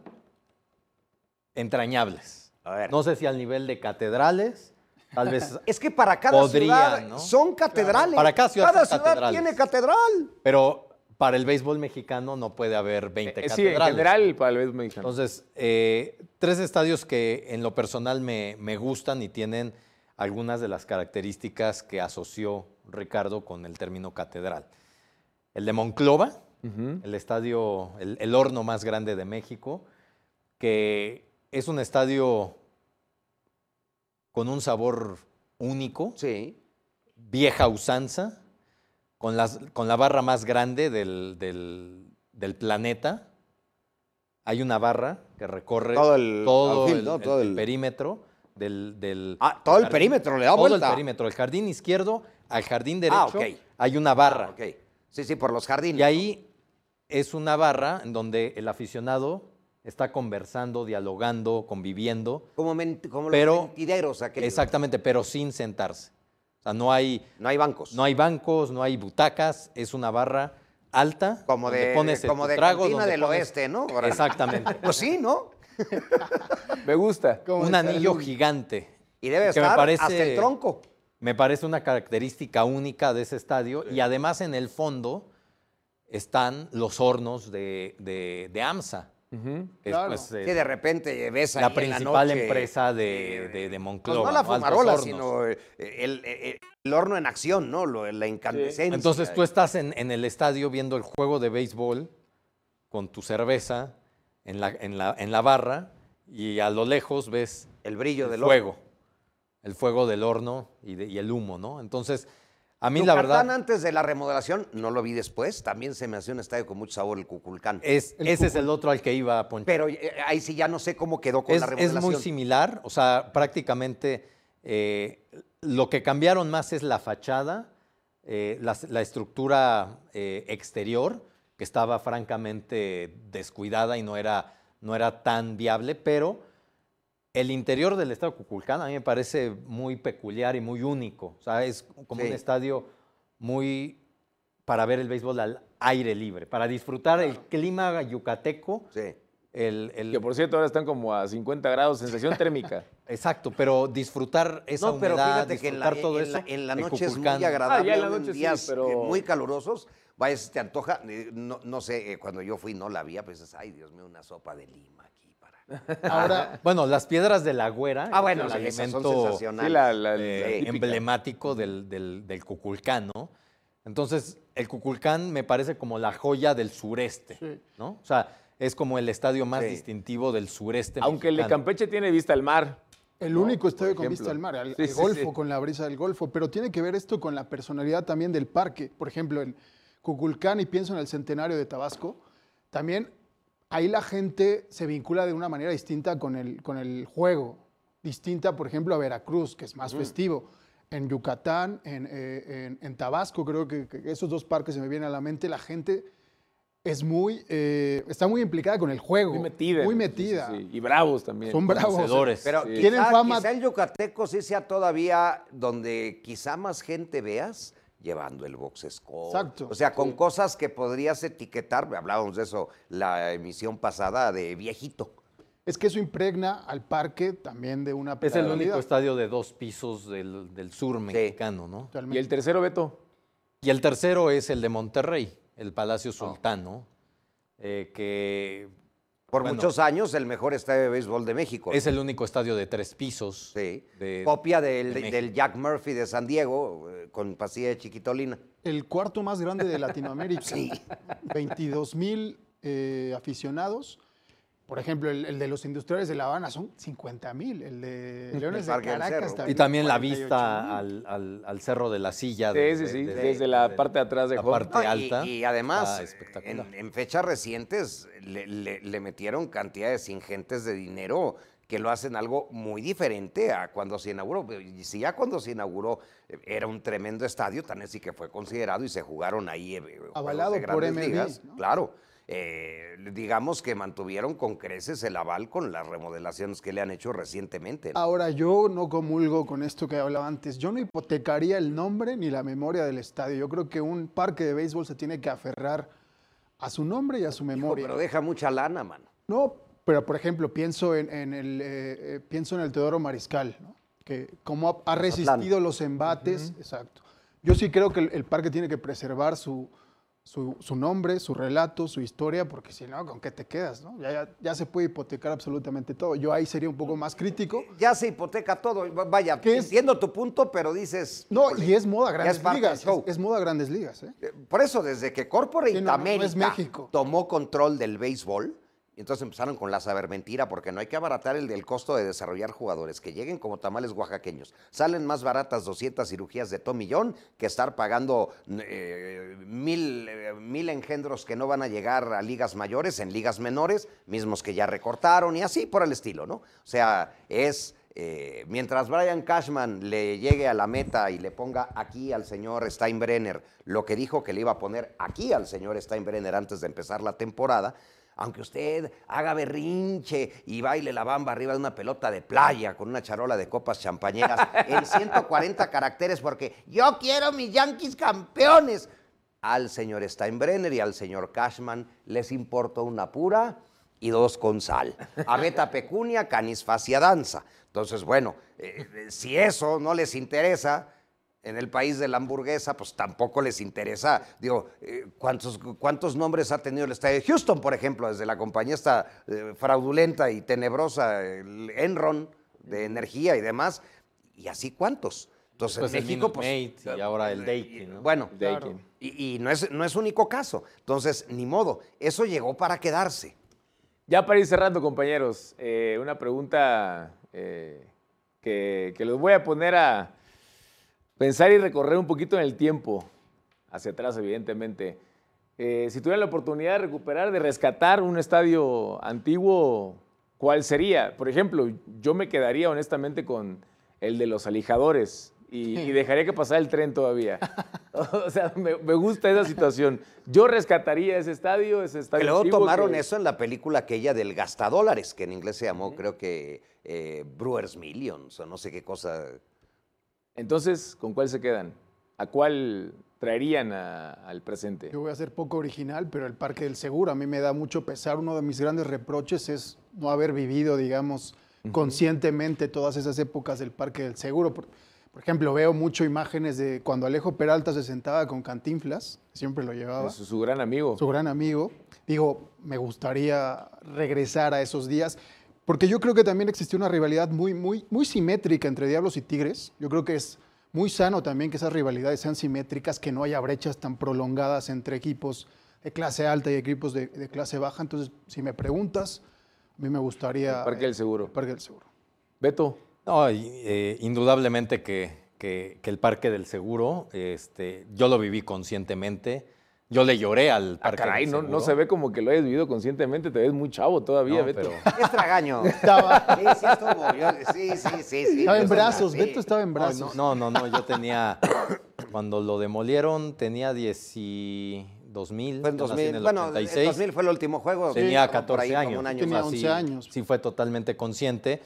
entrañables. A ver. No sé si al nivel de catedrales, tal vez. Es que para cada podrían, ciudad ¿no? son catedrales. Para cada ciudad son ciudad catedrales. tiene catedral. Pero para el béisbol mexicano no puede haber veinte Eh, sí, en catedrales. general, para el béisbol mexicano. Entonces, eh, tres estadios que en lo personal me, me gustan y tienen algunas de las características que asoció Ricardo con el término catedral. El de Monclova, Ujú. el estadio, el, el horno más grande de México, que es un estadio con un sabor único, Sí. vieja usanza, con, las, con la barra más grande del, del- del planeta. Hay una barra que recorre Todo el todo outfield, el, ¿no? el- Todo el el- perímetro del, del- Ah, todo el jardín. perímetro le da Todo vuelta. el perímetro, el jardín izquierdo al jardín derecho, Ah, ok. hay una barra. Ah, ok. Sí, sí, por los jardines. Y ahí es una barra en donde el aficionado está conversando, dialogando, conviviendo. Como, ment- como Pero- los mentideros aquellos. Exactamente, pero sin sentarse. O sea, no hay, No hay bancos. no hay bancos, no hay butacas, es una barra alta. Como donde de, pones como tu de trago, cantina donde del pones- oeste, ¿no? Ahora- Exactamente. Pues sí, ¿no? Me gusta. Como Un el anillo salud. gigante. Y debe que me estar parece- hasta el tronco. Me parece una característica única de ese estadio. Y además en el fondo están los hornos de, de, de AMSA. Ujú. que es, Claro. pues, eh, Que de repente ves ahí la en principal noche, empresa de, de, de Pues Monclova. no la Altos fumarola, Hornos. sino eh, el, el- el horno en acción, ¿no? Lo- la incandescencia. Entonces tú estás en, en el estadio viendo el juego de béisbol con tu cerveza en la, en la, en la barra y a lo lejos ves El brillo el del fuego, horno. el fuego del horno y, de- y el humo, ¿no? Entonces, a mí Yucatán, la verdad antes de la remodelación, no lo vi después, también se me hacía un estadio con mucho sabor, el Cuculcán. es, el ese es Cucul- el otro al que iba Poncho. Pero eh, ahí sí ya no sé cómo quedó con Es, la es remodelación. muy similar, o sea, prácticamente eh, lo que cambiaron más es la fachada, eh, la, la estructura eh, exterior, que estaba francamente descuidada y no era, no era tan viable, pero el interior del estadio Cuculcán a mí me parece muy peculiar y muy único. O sea, es como Sí. un estadio muy para ver el béisbol al aire libre, para disfrutar el clima yucateco. Sí. El, el- Que por cierto ahora están como a cincuenta grados, sensación térmica. Exacto, pero disfrutar esa No, pero humedad, fíjate que en la, disfrutar todo en eso. la- en la el noche es Cuculcán. muy agradable. Ah, ya en la aún noche sí, días pero- eh, muy calurosos. Vaya, si te antoja, eh, no, no sé, eh, cuando yo fui no la había, pues dices, ay, Dios mío, una sopa de lima aquí para... Ahora, Bueno, las piedras de la güera, Ah, bueno, el sí, esas son alimento sensacionales. Sí, la, la- eh, la típica. emblemático del, del, del Cuculcán, ¿no? Entonces, el Cuculcán me parece como la joya del sureste, Sí. ¿no? O sea, es como el estadio más Sí. distintivo del sureste Aunque el de mexicano. Campeche tiene vista al mar. el ¿no? único estadio Por con vista ejemplo. al mar, al, Sí, al sí, Golfo, sí. con la brisa del Golfo, pero tiene que ver esto con la personalidad también del parque. Por ejemplo, en Cuculcán, y pienso en el centenario de Tabasco, también ahí la gente se vincula de una manera distinta con el, con el juego, distinta, por ejemplo, a Veracruz, que es más festivo. En Yucatán, en, eh, en- en Tabasco, creo que, que esos dos parques se me vienen a la mente, la gente es muy, eh, está muy implicada con el juego. Muy metida. Muy Sí, sí, metida. sí. Y bravos también. Son bravos. Conocedores. Pero Sí. quizá, Tienen fama- quizá el yucateco sí sea todavía donde quizá más gente veas llevando el box score. Exacto. O sea, con cosas que podrías etiquetar, hablábamos de eso la emisión pasada, de viejito. Es que eso impregna al parque también de una Es el personalidad. único estadio de dos pisos del, del sur mexicano, ¿no? Totalmente. Y el tercero, Beto. Y el tercero es el de Monterrey, el Palacio Sultano, eh, que Por Bueno. muchos años, el mejor estadio de béisbol de México. es el único estadio de tres pisos. Sí. de- Copia del, de México. del Jack Murphy de San Diego, eh, con pastilla de chiquitolina. El cuarto más grande de Latinoamérica. Sí. veintidós mil eh, aficionados. Por ejemplo, el, el de los Industriales de La Habana son cincuenta mil. El de Leones de Parque del Caracas Cerro. también. Y también la cuarenta y ocho vista mil. al, al- al Cerro de la Silla. Sí, de- sí, de- sí, de- desde la parte de atrás de la Home. parte No, y- alta. Y, además, Está espectacular. en, en fechas recientes le, le- le metieron cantidades ingentes de dinero que lo hacen algo muy diferente a cuando se inauguró. Y si ya cuando se inauguró era un tremendo estadio, tan así que fue considerado y se jugaron ahí eh, avalado de por grandes M L B, ligas, ¿no? claro. Eh, digamos que mantuvieron con creces el aval con las remodelaciones que le han hecho recientemente, ¿no? Ahora, yo no comulgo con esto que hablaba antes. Yo no hipotecaría el nombre ni la memoria del estadio. Yo creo que un parque de béisbol se tiene que aferrar a su nombre y a su memoria. Hijo, pero deja mucha lana, mano. No, pero por ejemplo, pienso en, en el, eh, eh, pienso en el Teodoro Mariscal, ¿no? Que cómo ha, ha resistido los embates. Uh-huh. Exacto. Yo sí creo que el, el parque tiene que preservar su, su, su nombre, su relato, su historia, porque si no, ¿con qué te quedas? ¿No? Ya, ya, ya se puede hipotecar absolutamente todo. Yo ahí sería un poco más crítico. Ya se hipoteca todo. Vaya, entiendo tu punto, pero dices... No, y es moda Grandes Ligas. Es, es moda Grandes Ligas. ¿eh? Por eso, desde que Corporate sí, no, América no es México. tomó control del béisbol, entonces empezaron con la sabermentira, porque no hay que abaratar el del costo de desarrollar jugadores, que lleguen como tamales oaxaqueños. Salen más baratas doscientas cirugías de Tommy John que estar pagando eh, mil, eh, mil engendros que no van a llegar a ligas mayores, en ligas menores, mismos que ya recortaron y así por el estilo, ¿no? O sea, es... Eh, mientras Brian Cashman le llegue a la meta y le ponga aquí al señor Steinbrenner lo que dijo que le iba a poner aquí al señor Steinbrenner antes de empezar la temporada, aunque usted haga berrinche y baile la bamba arriba de una pelota de playa con una charola de copas champañeras en ciento cuarenta caracteres porque yo quiero mis Yankees campeones, al señor Steinbrenner y al señor Cashman les importa una pura y dos con sal. A beta pecunia, canis facia danza. Entonces, bueno, eh, si eso no les interesa en el país de la hamburguesa, pues tampoco les interesa. Digo, eh, ¿cuántos, ¿cuántos nombres ha tenido el estadio de Houston, por ejemplo, desde la compañía esta eh, fraudulenta y tenebrosa, el Enron, de energía y demás? ¿Y así cuántos? Entonces, pues en México, pues... Mate, y ahora el Daikin, ¿no? Bueno, Daikin. Y, y no es, no es único caso. Entonces, ni modo, eso llegó para quedarse. Ya para ir cerrando, compañeros, eh, una pregunta eh, que, que los voy a poner a pensar y recorrer un poquito en el tiempo, hacia atrás, evidentemente. Eh, si tuvieran la oportunidad de recuperar, de rescatar un estadio antiguo, ¿cuál sería? Por ejemplo, yo me quedaría honestamente con el de los Alijadores y, y dejaría que pasara el tren todavía. O sea, me, me gusta esa situación. Yo rescataría ese estadio, ese estadio que luego antiguo tomaron que... eso en la película aquella del gastadólares, que en inglés se llamó, uh-huh. creo que eh, Brewers Millions, o no sé qué cosa. Entonces, ¿con cuál se quedan? ¿A cuál traerían a, al presente? Yo voy a ser poco original, pero el Parque del Seguro a mí me da mucho pesar. Uno de mis grandes reproches es no haber vivido, digamos, uh-huh. conscientemente todas esas épocas del Parque del Seguro. Por, por ejemplo, veo mucho imágenes de cuando Alejo Peralta se sentaba con Cantinflas, siempre lo llevaba. Su, su gran amigo. Su gran amigo. Digo, me gustaría regresar a esos días, porque yo creo que también existió una rivalidad muy, muy, muy simétrica entre Diablos y Tigres. Yo creo que es muy sano también que esas rivalidades sean simétricas, que no haya brechas tan prolongadas entre equipos de clase alta y equipos de, de clase baja. Entonces, si me preguntas, a mí me gustaría... El Parque del Seguro. El Parque del Seguro. Beto. No, eh, indudablemente que, que, que el Parque del Seguro, este, yo lo viví conscientemente. Yo le lloré al Parque ah, caray, del no, Seguro. No se ve como que lo hayas vivido conscientemente, te ves muy chavo todavía, no, Beto. Pero... Es tragaño. Estaba... Sí, sí, estuvo, yo, sí, sí, sí, sí. Estaba en brazos, sí. Beto estaba en brazos. No, no, no, no yo tenía, cuando lo demolieron tenía dos mil. Pues en dos mil, en el bueno, ochenta y seis. dos mil fue el último juego. Tenía sí, catorce ahí, años. Un año tenía más. once sí, años. Sí fue totalmente consciente.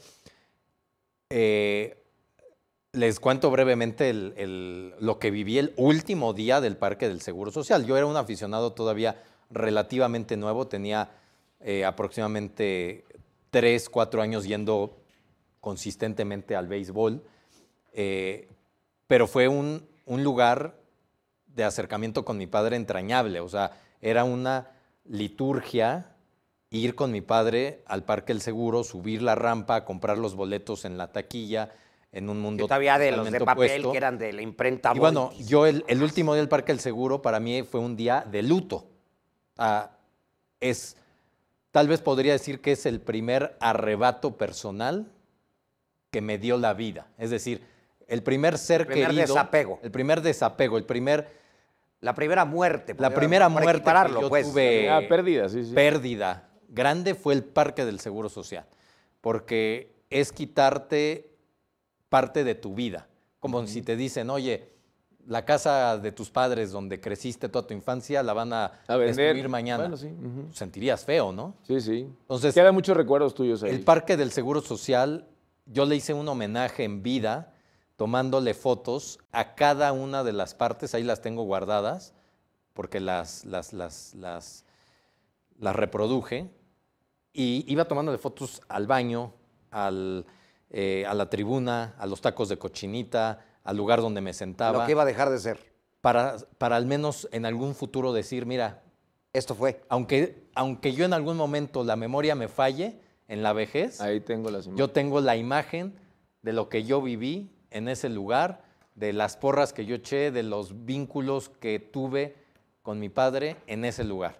Eh, les cuento brevemente el, el, lo que viví el último día del Parque del Seguro Social. Yo era un aficionado todavía relativamente nuevo, tenía eh, aproximadamente tres, cuatro años yendo consistentemente al béisbol, eh, pero fue un, un lugar de acercamiento con mi padre entrañable, o sea, era una liturgia ir con mi padre al Parque del Seguro, subir la rampa, comprar los boletos en la taquilla, en un mundo que todavía de los de papel opuesto. Que eran de la imprenta. Y bueno, yo el, el último día del Parque del Seguro para mí fue un día de luto. Ah, es, tal vez podría decir que es el primer arrebato personal que me dio la vida. Es decir, el primer ser el primer querido. desapego. El primer desapego, el primer... La primera muerte. La primera por muerte que yo pues. tuve... Ah, pérdida, sí, sí. Pérdida grande fue el Parque del Seguro Social. Porque es quitarte parte de tu vida. Como uh-huh. si te dicen, oye, la casa de tus padres donde creciste toda tu infancia la van a, a destruir mañana. Bueno, sí. Uh-huh. Sentirías feo, ¿no? Sí, sí. Entonces, quedan muchos recuerdos tuyos ahí. El Parque del Seguro Social, yo le hice un homenaje en vida, tomándole fotos a cada una de las partes, ahí las tengo guardadas, porque las, las, las, las, las reproduje, y iba tomándole fotos al baño, al, eh, a la tribuna, a los tacos de cochinita, al lugar donde me sentaba. Lo que iba a dejar de ser. Para, para al menos en algún futuro decir, mira, esto fue. Aunque, aunque yo en algún momento la memoria me falle, en la vejez, ahí tengo las imágenes. Yo tengo la imagen de lo que yo viví en ese lugar, de las porras que yo eché, de los vínculos que tuve con mi padre en ese lugar.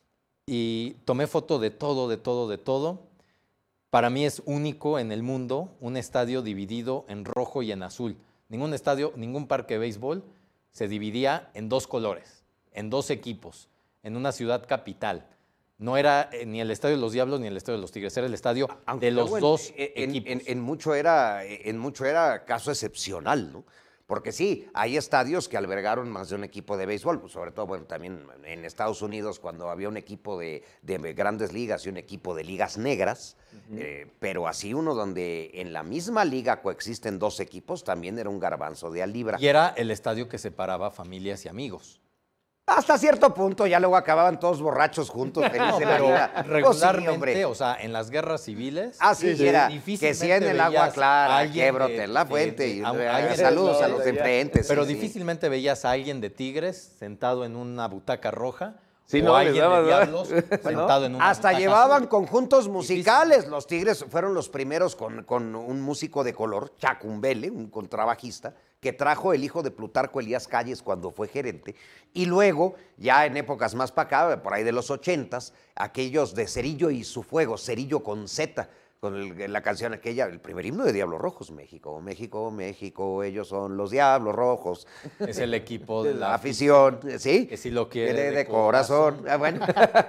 Y tomé foto de todo, de todo, de todo. Para mí es único en el mundo un estadio dividido en rojo y en azul. Ningún estadio, ningún parque de béisbol se dividía en dos colores, en dos equipos, en una ciudad capital. No era eh, ni el Estadio de los Diablos ni el Estadio de los Tigres, era el estadio Aunque de los en, dos en, equipos. En, en, mucho era, en mucho era caso excepcional, ¿no? Porque sí, hay estadios que albergaron más de un equipo de béisbol, pues sobre todo, bueno, también en Estados Unidos cuando había un equipo de, de grandes ligas y un equipo de ligas negras, uh-huh. eh, pero así uno donde en la misma liga coexisten dos equipos, también era un garbanzo de a libra. Y era el estadio que separaba familias y amigos. Hasta cierto punto, ya luego acababan todos borrachos juntos, felices de la vida. Regularmente, oh, sí, o sea, en las guerras civiles, ah, sí, sí, era que si en el agua clara, que brote en la fuente, de, de, y, a, saludos de, a los enfrentes. Pero sí, difícilmente sí. veías a alguien de Tigres sentado en una butaca roja, sí, o no, alguien daba, de Diablos sentado ¿no? en una Hasta butaca llevaban azul. conjuntos musicales. Difícil. Los Tigres fueron los primeros con, con un músico de color, Chacumbele, un contrabajista, que trajo el hijo de Plutarco Elías Calles cuando fue gerente, y luego, ya en épocas más para acá, por ahí de los ochentas, aquellos de Cerillo y su Fuego, Cerillo con Z, con el, la canción aquella, el primer himno de Diablos Rojos, México, México, México, ellos son los Diablos Rojos. Es el equipo de la afición, ¿sí? Que si lo quiere de, de, de corazón. corazón. Ah, bueno.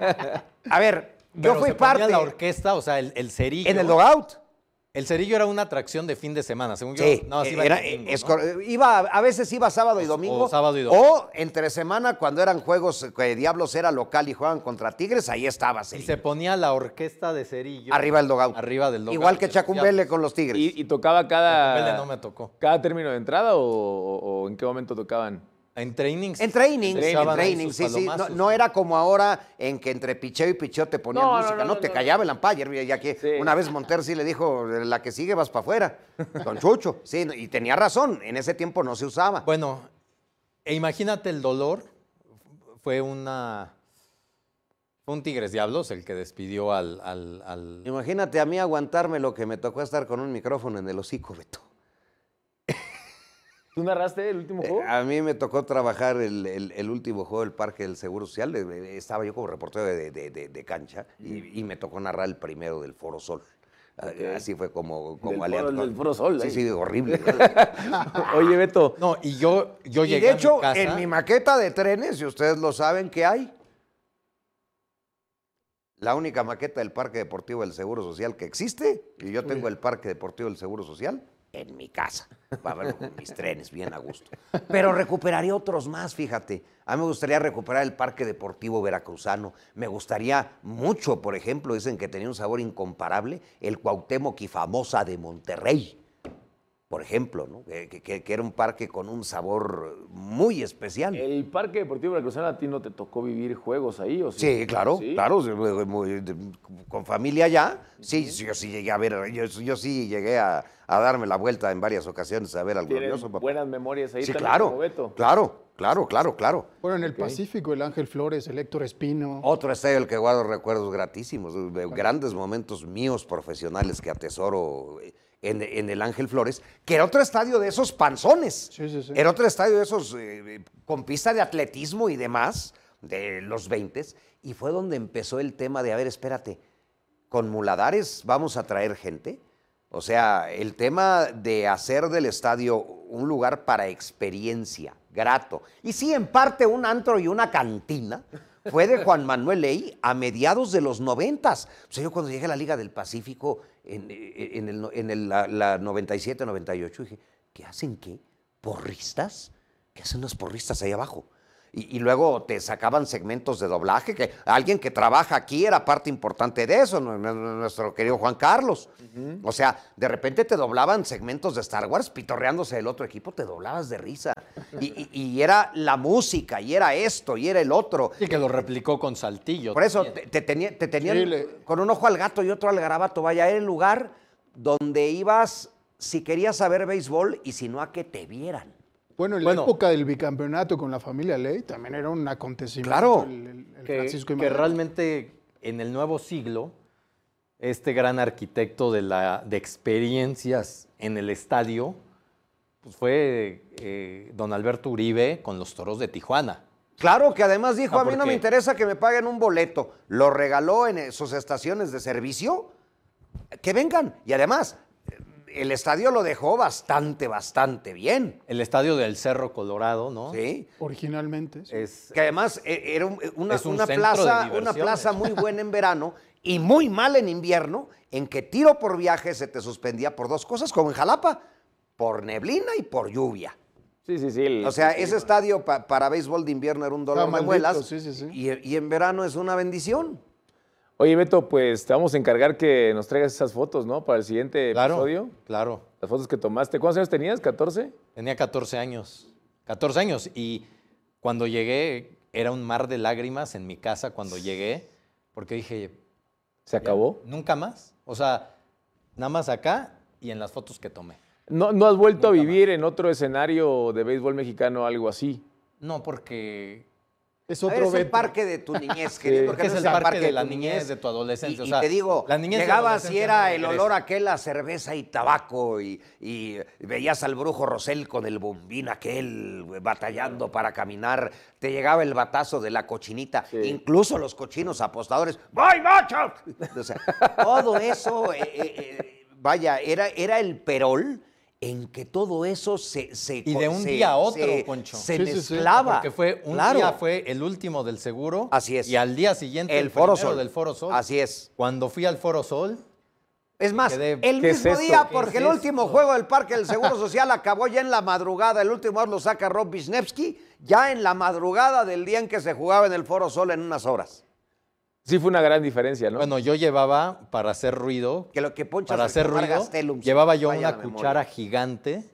A ver, Pero yo fui se parte... ponía la orquesta, o sea, el, el Cerillo... En el dugout. El Cerillo era una atracción de fin de semana, según yo. Sí, no, sí iba, era, domingo, es, ¿no? iba a veces iba sábado y domingo. O, sábado y domingo. O entre semana, cuando eran juegos que Diablos era local y jugaban contra Tigres, ahí estaba Cerillo. Y se ponía la orquesta de Cerillo. Arriba del dugout. Arriba del dugout. Igual que Chacumbele con los Tigres. ¿Y, y tocaba cada... Chacumbele no me tocó. ¿Cada término de entrada o, o, o en qué momento tocaban? En trainings. En trainings, en trainings, sí, sí. No, no era como ahora en que entre picheo y picheo te ponían no, música, no, no, no te no, callaba no. el umpire, ya que sí. Una vez Monter sí le dijo, la que sigue vas para afuera, con Chucho. Sí, y tenía razón, en ese tiempo no se usaba. Bueno, e imagínate el dolor, fue una... Fue un Tigres Diablos el que despidió al, al, al... Imagínate a mí aguantarme lo que me tocó estar con un micrófono en el hocico, Beto. ¿Tú narraste el último juego? Eh, a mí me tocó trabajar el, el, el último juego del Parque del Seguro Social. Estaba yo como reportero de, de, de, de cancha y, y me tocó narrar el primero del Foro Sol. Okay. Así fue como, como del, foro, del Foro Sol. Sí, ahí. sí, horrible. Oye, Beto. No, y yo, yo y llegué de hecho, a mi casa... en mi maqueta de trenes, si ustedes lo saben, ¿qué hay? La única maqueta del Parque Deportivo del Seguro Social que existe, y yo tengo el Parque Deportivo del Seguro Social en mi casa, para verlo con mis trenes, bien a gusto. Pero recuperaría otros más, fíjate. A mí me gustaría recuperar el Parque Deportivo Veracruzano. Me gustaría mucho, por ejemplo, dicen que tenía un sabor incomparable, el Cuauhtémoc y Famosa de Monterrey. Por ejemplo, ¿no? que, que, que era un parque con un sabor muy especial. ¿El Parque Deportivo Veracruzano a ti no te tocó vivir juegos ahí? ¿o sí? Sí, claro, ¿Sí? claro, con familia ya. Sí, uh-huh. yo sí llegué a ver, yo, yo sí llegué a, a darme la vuelta en varias ocasiones a ver al glorioso. Papá. Buenas memorias ahí sí, también, claro, como Beto. claro, claro, claro, claro. Bueno, en el okay. Pacífico, el Ángel Flores, el Héctor Espino. Otro estadio del que guardo recuerdos gratísimos, de grandes momentos míos profesionales que atesoro en, en el Ángel Flores, que era otro estadio de esos panzones. Sí, sí, sí. Era otro estadio de esos eh, con pista de atletismo y demás, de los veintes, y fue donde empezó el tema de, a ver, espérate, ¿con Muladares vamos a traer gente? O sea, el tema de hacer del estadio un lugar para experiencia, grato. Y sí, en parte un antro y una cantina, fue de Juan Manuel Ley a mediados de los noventas. O sea, yo cuando llegué a la Liga del Pacífico en, en, el, en el, la, la noventa y siete, noventa y ocho, dije, ¿qué hacen qué? ¿Porristas? ¿Qué hacen los porristas ahí abajo? Y, y luego te sacaban segmentos de doblaje, que alguien que trabaja aquí era parte importante de eso, nuestro querido Juan Carlos. Uh-huh. O sea, de repente te doblaban segmentos de Star Wars, pitorreándose del otro equipo, te doblabas de risa. Y, y, y era la música, y era esto, y era el otro. Y que lo replicó con Saltillo. Por eso te, te, tenía, te tenían sí, le... con un ojo al gato y otro al garabato. Vaya, era el lugar donde ibas si querías saber béisbol y si no a que te vieran. Bueno, en bueno, la época del bicampeonato con la familia Ley también era un acontecimiento. Claro. El, el, el que, Francisco y que realmente en el nuevo siglo, este gran arquitecto de, la, de experiencias en el estadio, pues fue eh, don Alberto Uribe con los Toros de Tijuana. Claro, que además dijo, Ah, a mí no me interesa que me paguen un boleto. Lo regaló en sus estaciones de servicio, que vengan. Y además, el estadio lo dejó bastante, bastante bien. El estadio del Cerro Colorado, ¿no? Sí. Originalmente. Sí. Es, que además era una, es un una, plaza, una plaza muy buena en verano y muy mal en invierno, en que tiro por viaje se te suspendía por dos cosas, como en Jalapa, por neblina y por lluvia. Sí, sí, sí. El, o sea, sí, ese estadio pa, para béisbol de invierno era un dolor de muelas. Sí, sí, sí. Y, y en verano es una bendición. Oye, Beto, pues te vamos a encargar que nos traigas esas fotos, ¿no? Para el siguiente claro, episodio. Claro. Las fotos que tomaste. ¿Cuántos años tenías? ¿catorce? Tenía catorce años. catorce años. Y cuando llegué, era un mar de lágrimas en mi casa cuando llegué, porque dije... ¿Se acabó? Nunca más. O sea, nada más acá y en las fotos que tomé. ¿No, no has vuelto Nunca a vivir más. en otro escenario de béisbol mexicano algo así? No, porque... Es otro ver, es el parque de tu niñez, querido. Porque es el, el parque, parque de, de la niñez, niñez, de tu adolescencia. Y, o sea, y te digo, la niñez llegabas y era el olor a aquel a cerveza y tabaco y, y veías al brujo Rosell con el bombín aquel batallando para caminar. Te llegaba el batazo de la cochinita, sí. Incluso los cochinos apostadores. ¡Voy, machos! O sea, todo eso, eh, eh, vaya, era, era el perol en que todo eso se... se y de un se, día a otro, se, Poncho. Se sí, mezclaba. Sí, porque fue un claro. día fue el último del seguro. Así es. Y al día siguiente el, el Foro Sol. del Foro Sol. Así es. Cuando fui al Foro Sol... Es más, quedé, el mismo es día, porque el último juego del Parque del Seguro Social acabó ya en la madrugada. El último out lo saca Rob Wisniewski, ya en la madrugada del día en que se jugaba en el Foro Sol en unas horas. Sí fue una gran diferencia, ¿no? Bueno, yo llevaba para hacer ruido, que lo que para hacer ruido, Gastelum, llevaba yo una cuchara memoria. gigante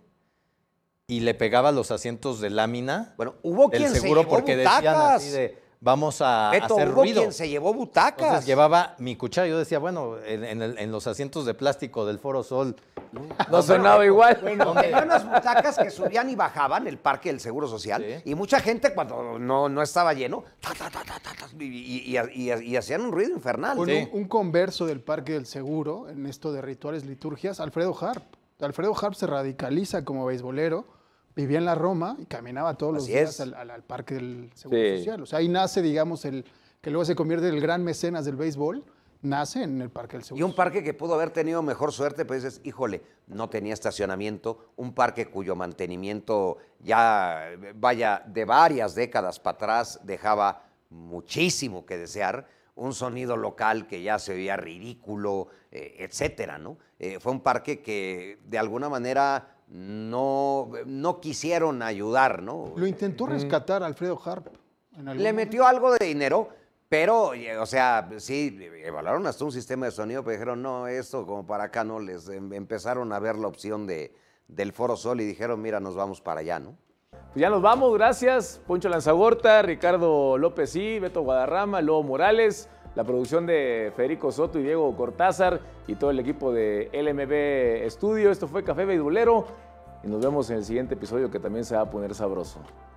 y le pegaba los asientos de lámina. Bueno, hubo del quien seguro se llevó porque butacas. Decían así de vamos a Beto, hacer hubo ruido. Quien se llevó butacas. Entonces llevaba mi cuchara. Yo decía, bueno, en, en, el, en los asientos de plástico del Foro Sol no, no sonaba igual. Bueno, había unas butacas que subían y bajaban el Parque del Seguro Social, sí. Y mucha gente cuando no, no estaba lleno ta, ta, ta, ta, ta, ta, y, y, y, y, y hacían un ruido infernal. Bueno, sí. un, un converso del Parque del Seguro en esto de rituales, liturgias, Alfredo Harp. Alfredo Harp se radicaliza como beisbolero, vivía en la Roma y caminaba todos los Así días al, al, al Parque del Seguro sí. Social. O sea, ahí nace, digamos, el que luego se convierte en el gran mecenas del béisbol, nace en el Parque del Seguro Social. Y un parque que pudo haber tenido mejor suerte, pues dices, híjole, no tenía estacionamiento, un parque cuyo mantenimiento ya, vaya, de varias décadas para atrás dejaba muchísimo que desear, un sonido local que ya se oía ridículo, eh, etcétera, ¿no? Eh, fue un parque que de alguna manera no, no quisieron ayudar, ¿no? Lo intentó rescatar Alfredo Harp. Le momento. metió algo de dinero, pero, o sea, sí, evaluaron hasta un sistema de sonido, pero dijeron, no, esto como para acá no, les em, empezaron a ver la opción de, del Foro Sol y dijeron, mira, nos vamos para allá, ¿no? Pues ya nos vamos, gracias. Poncho Lanzagorta, Ricardo López y Beto Guadarrama, Lobo Morales, la producción de Federico Soto y Diego Cortázar y todo el equipo de L M B Studio. Esto fue Café Beisbolero y nos vemos en el siguiente episodio que también se va a poner sabroso.